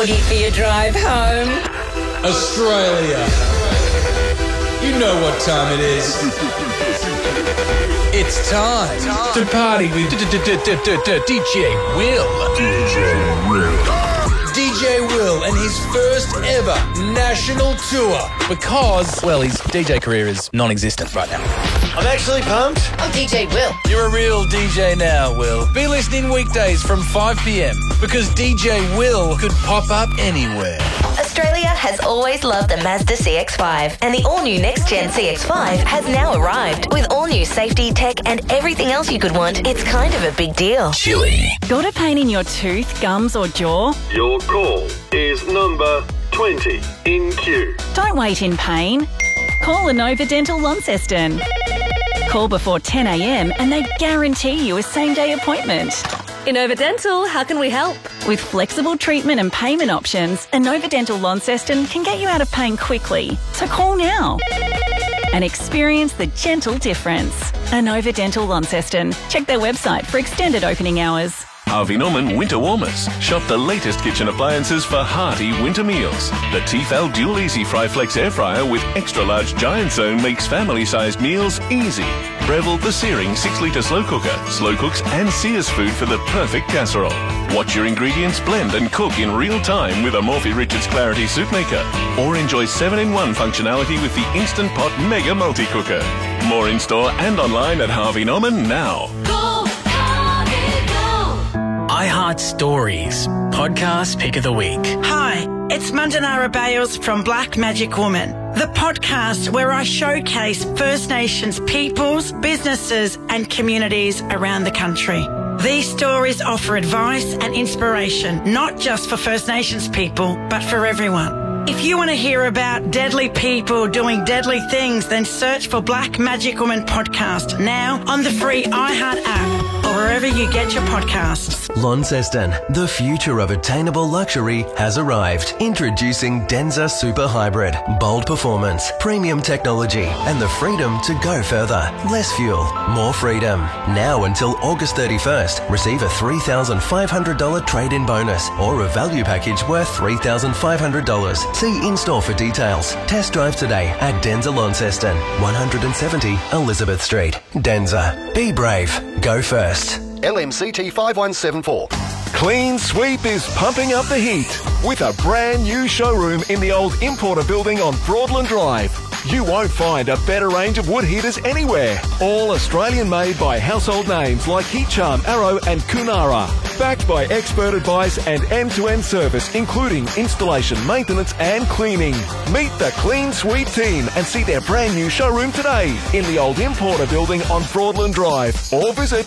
footy for your drive home. Australia. You know what time it is. It's time to party with DJ Will. DJ Will and his first ever national tour because, well, his DJ career is non-existent right now. I'm actually pumped. Oh, DJ Will. You're a real DJ now, Will. Be listening weekdays from 5 p.m. because DJ Will could pop up anywhere. Australia has always loved the Mazda CX-5, and the all-new next-gen CX-5 has now arrived. With all-new safety, tech, and everything else you could want, it's kind of a big deal. Chilly. Got a pain in your tooth, gums or jaw? Your call is number 20 in queue. Don't wait in pain. Call Inova Dental Launceston. Call before 10 a.m. and they guarantee you a same-day appointment. Inova Dental, how can we help? With flexible treatment and payment options, Inova Dental Launceston can get you out of pain quickly. So call now and experience the gentle difference. Inova Dental Launceston. Check their website for extended opening hours. Harvey Norman Winter Warmers. Shop the latest kitchen appliances for hearty winter meals. The Tefal Dual Easy Fry Flex Air Fryer with extra large giant zone makes family-sized meals easy. Breville the Searing 6-litre slow cooker. Slow cooks and sears food for the perfect casserole. Watch your ingredients blend and cook in real time with a Morphy Richards Clarity Soup Maker. Or enjoy 7-in-1 functionality with the Instant Pot Mega Multi-Cooker. More in store and online at Harvey Norman now. iHeart Stories, podcast pick of the week. Hi, it's Mandanara Bales from Black Magic Woman, the podcast where I showcase First Nations peoples, businesses and communities around the country. These stories offer advice and inspiration, not just for First Nations people, but for everyone. If you want to hear about deadly people doing deadly things, then search for Black Magic Woman podcast now on the free iHeart app or wherever you get your podcasts. Launceston, the future of attainable luxury has arrived. Introducing Denza Super Hybrid. Bold performance, premium technology, and the freedom to go further. Less fuel, more freedom. Now until August 31st, receive a $3,500 trade-in bonus or a value package worth $3,500. See in-store for details. Test drive today at Denza Launceston, 170 Elizabeth Street. Denza. Be brave. Go first. LMCT 5174. Clean Sweep is pumping up the heat with a brand new showroom in the old Importer building on Broadland Drive. You won't find a better range of wood heaters anywhere. All Australian made by household names like Heat Charm, Arrow and Kunara. Backed by expert advice and end-to-end service including installation, maintenance and cleaning. Meet the Clean Sweep team and see their brand new showroom today in the old Importer building on Broadland Drive or visit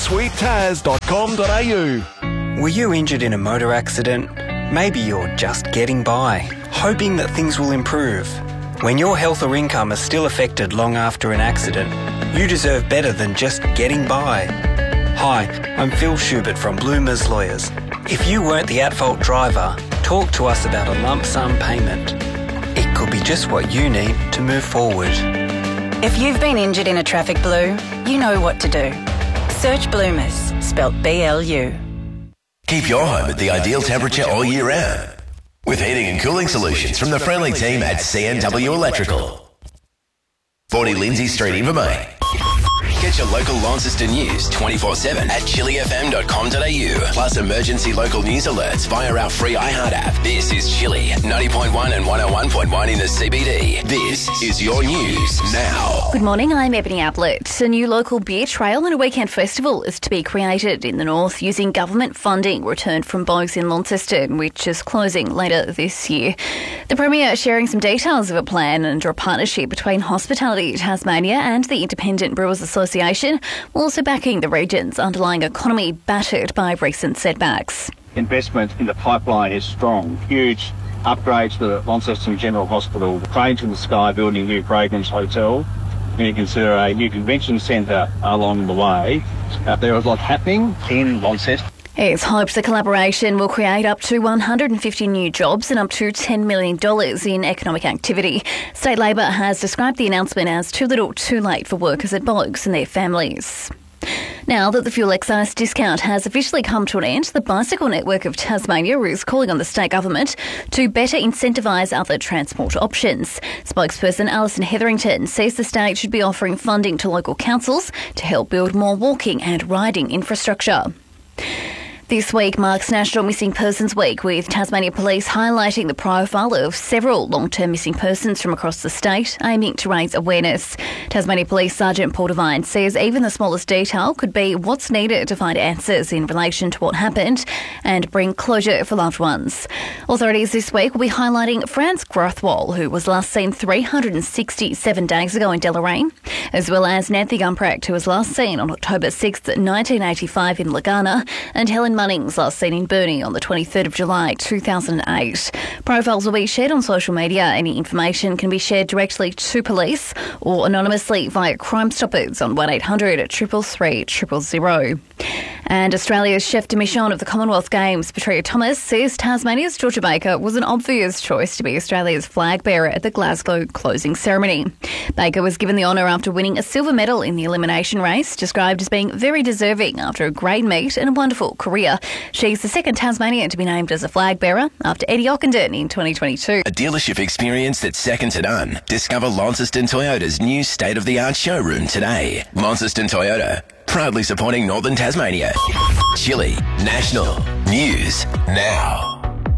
cleansweeptaz.com.au. Were you injured in a motor accident? Maybe you're just getting by, hoping that things will improve. When your health or income is still affected long after an accident, you deserve better than just getting by. Hi, I'm Phil Schubert from Bloomers Lawyers. If you weren't the at-fault driver, talk to us about a lump sum payment. It could be just what you need to move forward. If you've been injured in a traffic blue, you know what to do. Search Bloomers, spelt BLU. Keep your home at the ideal temperature all year round with heating and cooling solutions from the friendly team at CNW Electrical. 40 Lindsay Street, Invermain. Get your local Launceston news 24/7 at chillyfm.com.au. Plus emergency local news alerts via our free iHeart app. This is Chilly 90.1 and 101.1 in the CBD. This is your news now. Good morning, I'm Ebony Ablett. A new local beer trail and a weekend festival is to be created in the north using government funding returned from Bogues in Launceston, which is closing later this year. The Premier sharing some details of a plan under a partnership between Hospitality Tasmania and the Independent Brewers Association, also backing the region's underlying economy battered by recent setbacks. Investment in the pipeline is strong. Huge upgrades to the Launceston General Hospital, cranes in the sky, building a new Fragrance Hotel. When you consider a new convention centre along the way, there is a lot happening in Launceston. It's hoped the collaboration will create up to 150 new jobs and up to $10 million in economic activity. State Labor has described the announcement as too little too late for workers at Bogues and their families. Now that the fuel excise discount has officially come to an end, the Bicycle Network of Tasmania is calling on the state government to better incentivise other transport options. Spokesperson Alison Hetherington says the state should be offering funding to local councils to help build more walking and riding infrastructure. This week marks National Missing Persons Week, with Tasmania Police highlighting the profile of several long-term missing persons from across the state, aiming to raise awareness. Tasmania Police Sergeant Paul Devine says even the smallest detail could be what's needed to find answers in relation to what happened and bring closure for loved ones. Authorities this week will be highlighting Franz Grothwol, who was last seen 367 days ago in Deloraine, as well as Nancy Gumprecht, who was last seen on October 6th, 1985 in Lagana, and Helen Munnings, last seen in Burnie on the 23rd of July 2008. Profiles will be shared on social media. Any information can be shared directly to police or anonymously via Crime Stoppers on 1800 333 000. And Australia's chef de mission of the Commonwealth Games, Petrea Thomas, says Tasmania's Georgia Baker was an obvious choice to be Australia's flag bearer at the Glasgow closing ceremony. Baker was given the honour after winning a silver medal in the elimination race, described as being very deserving after a great meet and a wonderful career. She's the second Tasmanian to be named as a flag bearer after Eddie Ockenden in 2022. A dealership experience that's second to none. Discover Launceston Toyota's new state-of-the-art showroom today. Launceston Toyota, proudly supporting Northern Tasmania. Chile National News Now.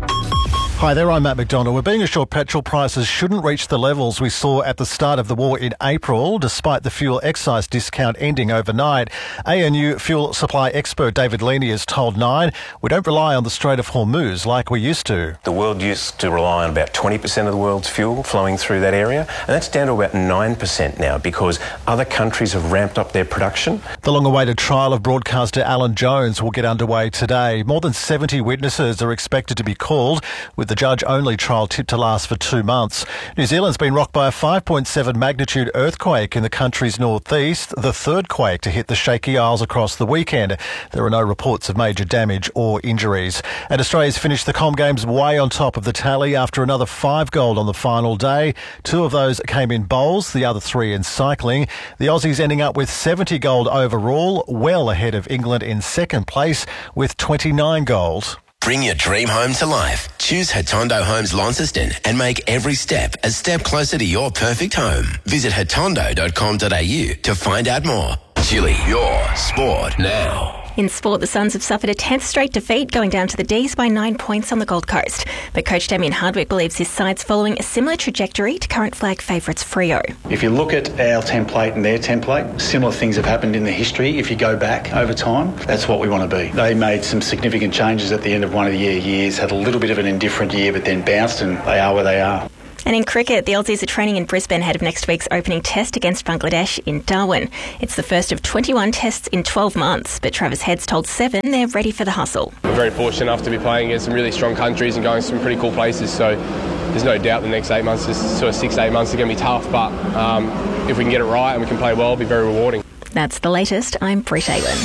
Hi there, I'm Matt McDonald. We're being assured petrol prices shouldn't reach the levels we saw at the start of the war in April, despite the fuel excise discount ending overnight. ANU fuel supply expert David Leaney has told Nine, we don't rely on the Strait of Hormuz like we used to. The world used to rely on about 20% of the world's fuel flowing through that area, and that's down to about 9% now because other countries have ramped up their production. The long-awaited trial of broadcaster Alan Jones will get underway today. More than 70 witnesses are expected to be called, with the judge-only trial tipped to last for 2 months. New Zealand's been rocked by a 5.7 magnitude earthquake in the country's northeast, the third quake to hit the Shaky Isles across the weekend. There are no reports of major damage or injuries. And Australia's finished the Com Games way on top of the tally after another 5 gold on the final day. 2 of those came in bowls, the other 3 in cycling. The Aussies ending up with 70 gold overall, well ahead of England in second place with 29 gold. Bring your dream home to life. Choose Hatondo Homes Launceston and make every step a step closer to your perfect home. Visit hatondo.com.au to find out more. Chile, your sport now. In sport, the Suns have suffered a 10th straight defeat, going down to the D's by 9 points on the Gold Coast. But coach Damien Hardwick believes his side's following a similar trajectory to current flag favourites Freo. If you look at our template and their template, similar things have happened in the history. If you go back over time, that's what we want to be. They made some significant changes at the end of one of the years, had a little bit of an indifferent year, but then bounced, and they are where they are. And in cricket, the Aussies are training in Brisbane ahead of next week's opening test against Bangladesh in Darwin. It's the first of 21 tests in 12 months, but Travis Head's told Seven they're ready for the hustle. We're very fortunate enough to be playing against some really strong countries and going to some pretty cool places, so there's no doubt the next 8 months, sort of 6 to 8 months, are going to be tough, but if we can get it right and we can play well, it'll be very rewarding. That's the latest. I'm Brit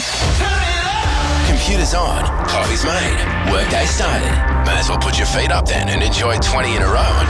Aylin. Computers on, coffee's made, workday started. May as well put your feet up then and enjoy 20 in a row.